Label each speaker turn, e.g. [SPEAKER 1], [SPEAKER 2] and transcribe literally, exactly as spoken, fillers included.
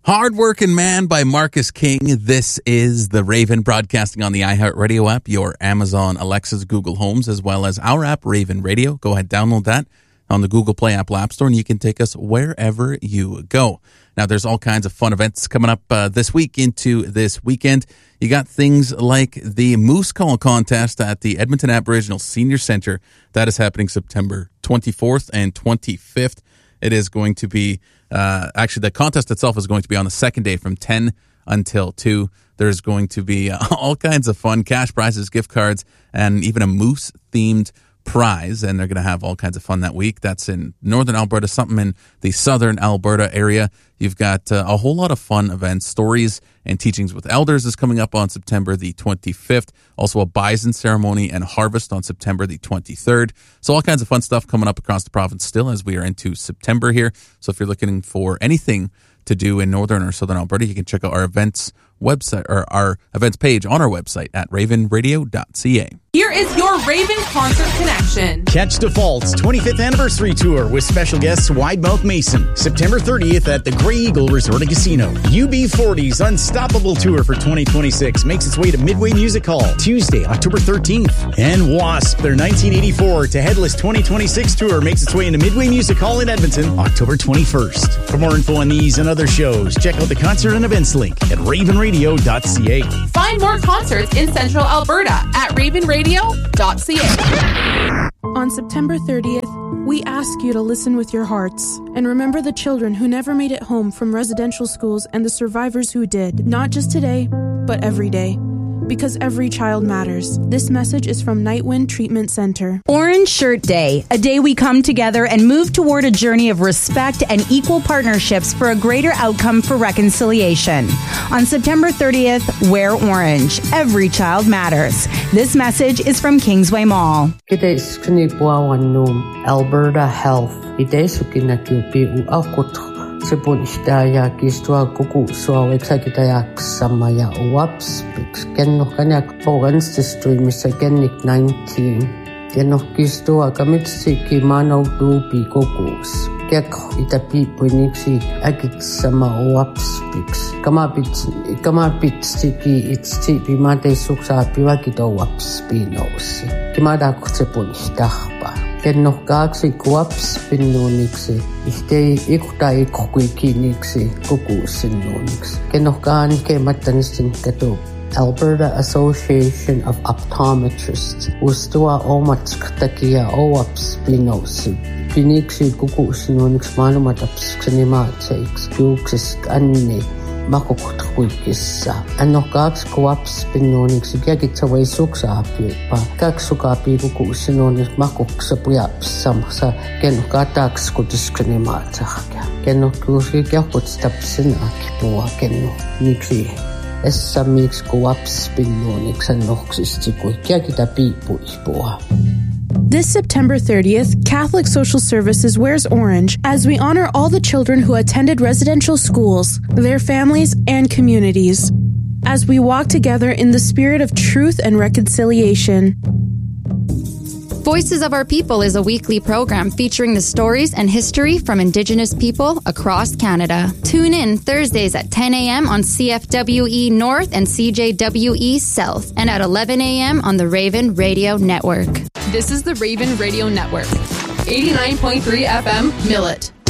[SPEAKER 1] Hardworking Man by Marcus King. This is The Raven, broadcasting on the iHeartRadio app, your Amazon Alexa's Google Homes, as well as our app, Raven Radio. Go ahead, download that on the Google Play Apple App Store, and you can take us wherever you go. Now, there's all kinds of fun events coming up uh, this week into this weekend. You got things like the Moose Call contest at the Edmonton Aboriginal Senior Centre. That is happening September twenty-fourth and twenty-fifth. It is going to be, uh, actually, the contest itself is going to be on the second day from ten until two. There's going to be uh, all kinds of fun, cash prizes, gift cards, and even a moose-themed prize, and they're going to have all kinds of fun that week. That's in northern Alberta, something in the southern Alberta area. You've got uh, a whole lot of fun events. Stories and Teachings with Elders is coming up on September the twenty-fifth. Also a bison ceremony and harvest on September the twenty-third. So all kinds of fun stuff coming up across the province still as we are into September here. So if you're looking for anything to do in northern or southern Alberta, you can check out our events website or our events page on our website at raven radio dot c a.
[SPEAKER 2] Here is your Raven Concert Connection.
[SPEAKER 3] Catch Default's twenty-fifth Anniversary Tour with special guests Widemouth Mason, September thirtieth at the Grey Eagle Resort and Casino. U B forty's Unstoppable Tour for twenty twenty-six makes its way to Midway Music Hall Tuesday, October thirteenth. And Wasp, their nineteen eighty-four to Headless twenty twenty-six tour makes its way into Midway Music Hall in Edmonton, October twenty-first. For more info on these and other shows, check out the concert and events link at raven radio dot c a.
[SPEAKER 2] Find more concerts in Central Alberta at raven radio dot c a.
[SPEAKER 4] On September thirtieth, we ask you to listen with your hearts and remember the children who never made it home from residential schools and the survivors who did, not just today, but every day. Because every child matters. This message is from Nightwind Treatment Center.
[SPEAKER 5] Orange Shirt Day, a day we come together and move toward a journey of respect and equal partnerships for a greater outcome for reconciliation. On September thirtieth, wear orange. Every child matters. This message is from Kingsway Mall.
[SPEAKER 6] Alberta Health. Sepun istaya kistua kuku suawe sakitayak samaya uwaps pix kenno kanyak organs stream sekenik nineteen kenno kistua kamitsi kimano du pi kukus kek itapi puniksi akit sama uwaps pix kamapit kamapit stiki it's tipi mate suksa piwakito uwaps pinosi kimada sepun istahpa kenno kaksi kuaps pinnuniksi ihtei ikuta ikuikiniksi kukusinnuniksi kenno kaan kemattanistin katu Alberta Association of Optometrists ustua omatsk takia oaps pinosi piniksi kukusinnuniksi maailmataps ksenimaatseiksi juuksis anni makukutkuikissa. Anno kaksi kuaps pinnuniksi kiekitsavai suksaapiupa. Kaksi sukaapi kukuusinuniksi makuksa pujaps samassa kenno kataks kutiskseni maatsahkia. Kenno kuusi kiekutstapsinaki tuo kenno miksi essa miksi kuaps pinnuniksi annoksisesti kui kiekitä piipuispua.
[SPEAKER 4] This September thirtieth, Catholic Social Services wears orange as we honor all the children who attended residential schools, their families, and communities, as we walk together in the spirit of truth and reconciliation.
[SPEAKER 7] Voices of Our People is a weekly program featuring the stories and history from Indigenous people across Canada. Tune in Thursdays at ten a.m. on C F W E North and C J W E South, and at eleven a.m. on the Raven Radio Network.
[SPEAKER 2] This is the Raven Radio Network. eighty-nine point three F M, Millet.